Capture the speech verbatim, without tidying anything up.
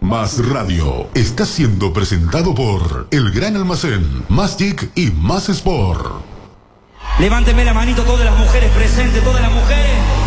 Más Radio está siendo presentado por El Gran Almacén, Más Geek y Más Sport. Levánteme la manito todas las mujeres presentes, todas las mujeres.